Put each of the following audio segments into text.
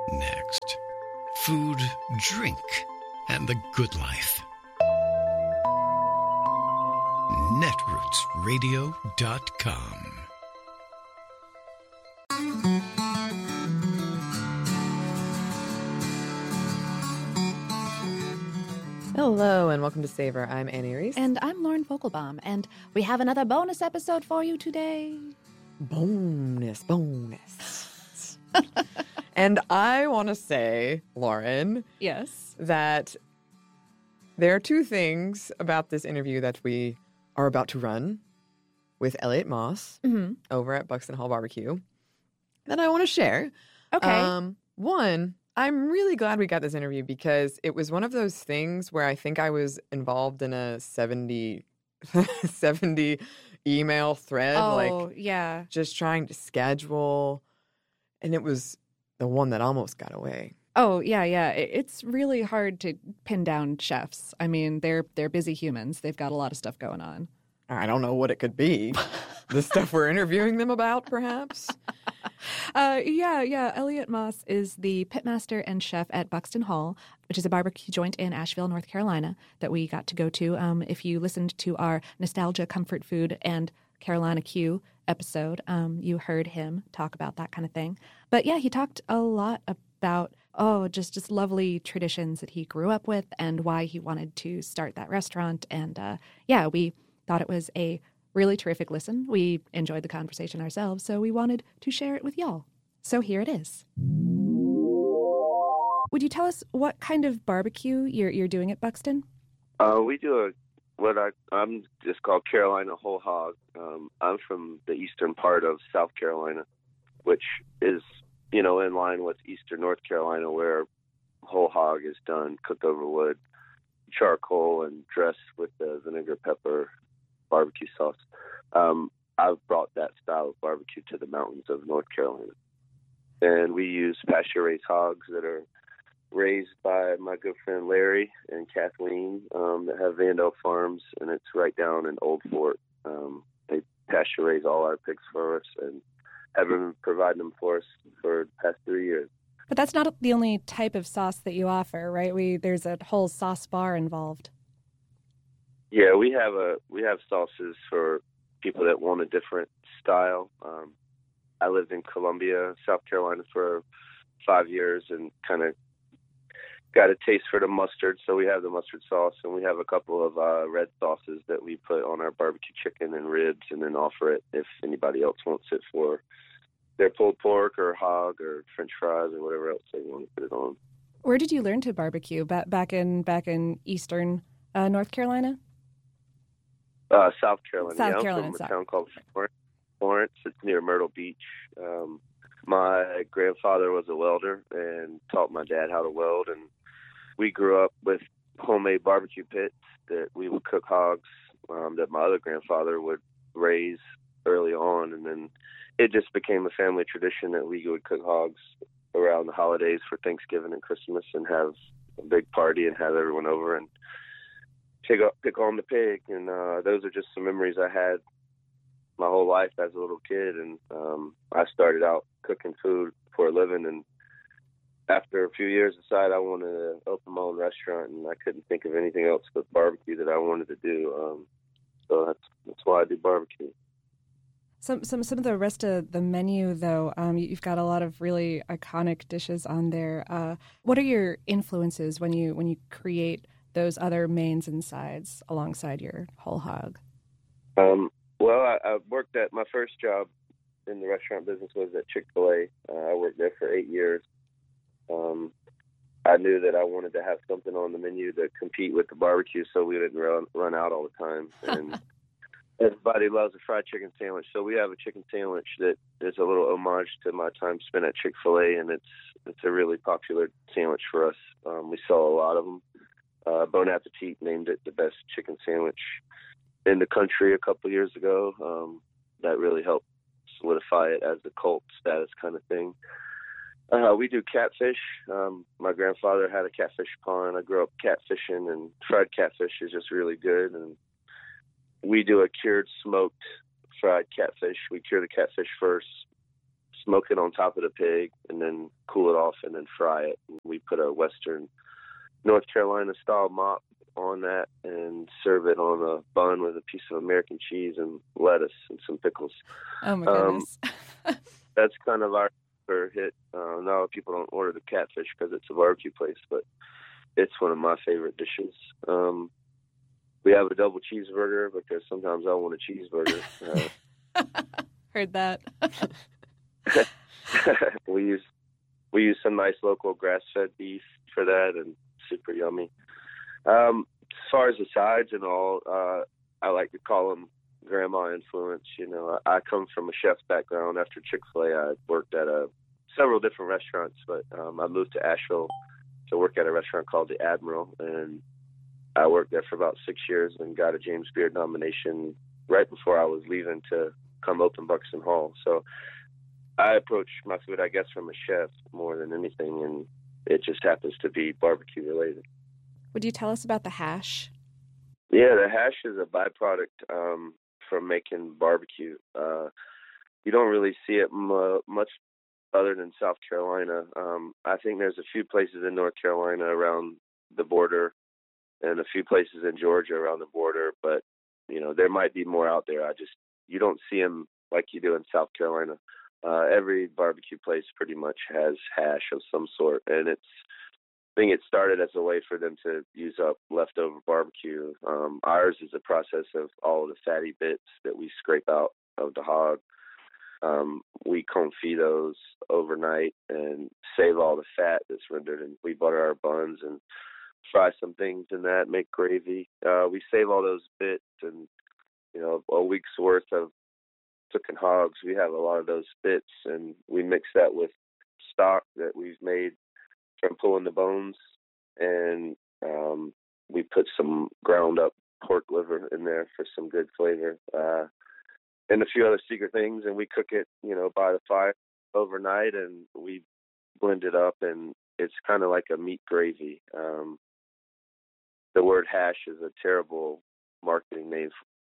Next, food, drink, and the good life. netrootsradio.com. Hello and welcome to Savor. I'm Annie Reese. And I'm Lauren Vogelbaum, and we have another bonus episode for you today. Bonus. And I want to say, Lauren, Yes. that there are two things about this interview that we are about to run with Elliot Moss over at Buxton Hall Barbecue that I want to share. Okay. One, I'm really glad we got this interview because it was one of those things where I think I was involved in a 70 email thread, yeah. just trying to schedule, and it was the one that almost got away. Oh, yeah. It's really hard to pin down chefs. I mean, they're busy humans. They've got a lot of stuff going on. I don't know what it could be. The stuff we're interviewing them about, perhaps? Yeah. Elliot Moss is the pitmaster and chef at Buxton Hall, which is a barbecue joint in Asheville, North Carolina, that we got to go to. If you listened to our Nostalgia, Comfort Food, and Carolina Q episode, you heard him talk about that kind of thing. But yeah, he talked a lot about, just lovely traditions that he grew up with and why he wanted to start that restaurant. And we thought it was a really terrific listen. We enjoyed the conversation ourselves, so we wanted to share it with y'all. So here it is. Would you tell us what kind of barbecue you're doing at Buxton? We do I'm just called Carolina Whole Hog. I'm from the eastern part of South Carolina, which is, in line with eastern North Carolina, where whole hog is done, cooked over wood, charcoal, and dressed with the vinegar pepper barbecue sauce. I've brought that style of barbecue to the mountains of North Carolina. And we use pasture-raised hogs that are raised by my good friend Larry and Kathleen that have Vandale Farms, and it's right down in Old Fort. They pasture-raise all our pigs for us and have been providing them for us for the past 3 years. But that's not the only type of sauce that you offer, right? There's a whole sauce bar involved. Yeah, we have sauces for people that want a different style. I lived in Columbia, South Carolina for 5 years and kind of got a taste for the mustard. So we have the mustard sauce, and we have a couple of red sauces that we put on our barbecue chicken and ribs and then offer it if anybody else wants it for their pulled pork or hog or French fries or whatever else they want to put it on. Where did you learn to barbecue? Back in eastern North Carolina? South Carolina. South Carolina. I'm from a town called Florence. It's near Myrtle Beach. My grandfather was a welder and taught my dad how to weld, and we grew up with homemade barbecue pits that we would cook hogs that my other grandfather would raise early on, and then it just became a family tradition that we would cook hogs around the holidays for Thanksgiving and Christmas and have a big party and have everyone over and pick on the pig. And those are just some memories I had my whole life as a little kid. And I started out cooking food for a living, and after a few years decided I wanted to open my own restaurant, and I couldn't think of anything else but barbecue that I wanted to do. So that's why I do barbecue. Some of the rest of the menu, though, you've got a lot of really iconic dishes on there. What are your influences when you create those other mains and sides alongside your whole hog? Well, I worked at my first job in the restaurant business was at Chick-fil-A. I worked there for 8 years. I knew that I wanted to have something on the menu to compete with the barbecue so we didn't run out all the time. And everybody loves a fried chicken sandwich. So we have a chicken sandwich that is a little homage to my time spent at Chick-fil-A, and it's a really popular sandwich for us. We sell a lot of them. Bon Appetit named it the best chicken sandwich in the country a couple of years ago. That really helped solidify it as a cult status kind of thing. We do catfish. My grandfather had a catfish pond. I grew up catfishing, and fried catfish is just really good. And we do a cured smoked fried catfish. We cure the catfish first, smoke it on top of the pig and then cool it off and then fry it. And we put a Western North Carolina style mop on that and serve it on a bun with a piece of American cheese and lettuce and some pickles. Oh my goodness. That's kind of our hit. Now people don't order the catfish because it's a barbecue place, but it's one of my favorite dishes. We have a double cheeseburger because sometimes I want a cheeseburger. Heard that. We use some nice local grass-fed beef for that, and super yummy. As far as the sides and all, I like to call them grandma influence. You know, I come from a chef's background. After Chick-fil-A, I worked at several different restaurants, but I moved to Asheville to work at a restaurant called The Admiral, and I worked there for about 6 years and got a James Beard nomination right before I was leaving to come open Buxton Hall. So I approach my food, I guess, from a chef more than anything, and it just happens to be barbecue related. Would you tell us about the hash? Yeah, the hash is a byproduct from making barbecue. You don't really see it much other than South Carolina. I think there's a few places in North Carolina around the border and a few places in Georgia around the border, but you know, there might be more out there. You don't see them like you do in South Carolina. Every barbecue place pretty much has hash of some sort, and I think it started as a way for them to use up leftover barbecue. Ours is a process of all of the fatty bits that we scrape out of the hog. We confit those overnight and save all the fat that's rendered, and we butter our buns and fry some things in that, make gravy. We save all those bits, and you know, a week's worth of cooking hogs, we have a lot of those bits, and we mix that with stock that we've made from pulling the bones, and we put some ground up pork liver in there for some good flavor, and a few other secret things, and we cook it, you know, by the fire overnight, and we blend it up, and it's kind of like a meat gravy. The word hash is a terrible marketing name.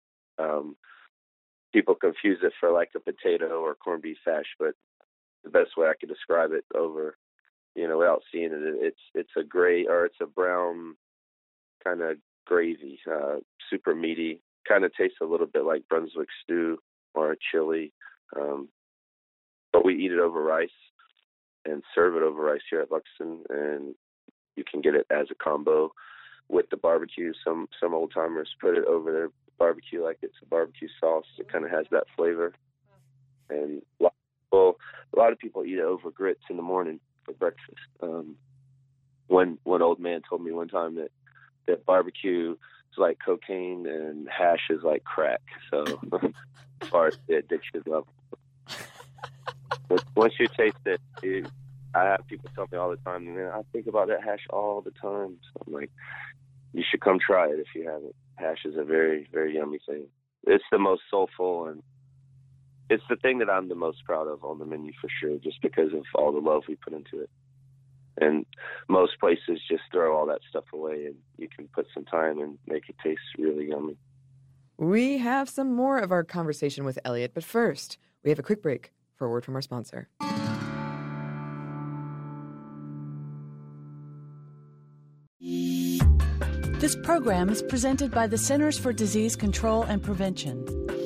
People confuse it for like a potato or corned beef hash, but the best way I could describe it over, you know, without seeing it, it's a gray, or it's a brown kind of gravy, super meaty, kind of tastes a little bit like Brunswick stew or a chili, but we eat it over rice and serve it over rice here at Buxton, and you can get it as a combo with the barbecue. Some old timers put it over their barbecue like it's a barbecue sauce. It kind of has that flavor, and a lot of people eat it over grits in the morning for breakfast. One old man told me one time that barbecue is like cocaine and hash is like crack. So as far as the addiction level, but once you taste it, I have people tell me all the time, man, I think about that hash all the time. So I'm like, you should come try it if you haven't. Hash is a very, very yummy thing. It's the most soulful, and it's the thing that I'm the most proud of on the menu for sure, just because of all the love we put into it. And most places just throw all that stuff away, and you can put some time and make it taste really yummy. We have some more of our conversation with Elliot, but first, we have a quick break for a word from our sponsor. This program is presented by the Centers for Disease Control and Prevention.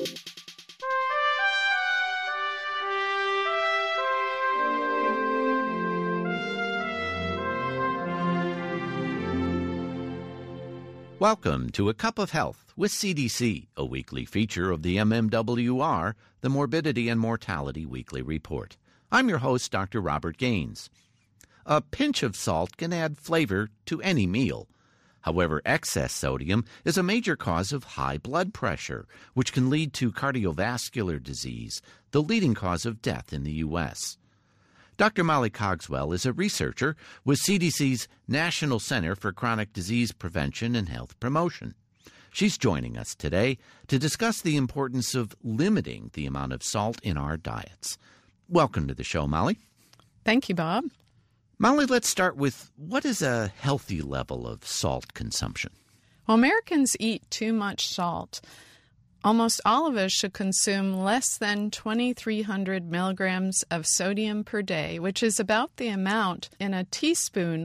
Welcome to A Cup of Health with CDC, a weekly feature of the MMWR, the Morbidity and Mortality Weekly Report. I'm your host, Dr. Robert Gaines. A pinch of salt can add flavor to any meal. However, excess sodium is a major cause of high blood pressure, which can lead to cardiovascular disease, the leading cause of death in the U.S. Dr. Molly Cogswell is a researcher with CDC's National Center for Chronic Disease Prevention and Health Promotion. She's joining us today to discuss the importance of limiting the amount of salt in our diets. Welcome to the show, Molly. Thank you, Bob. Molly, let's start with, what is a healthy level of salt consumption? Well, Americans eat too much salt. Almost all of us should consume less than 2,300 milligrams of sodium per day, which is about the amount in a teaspoon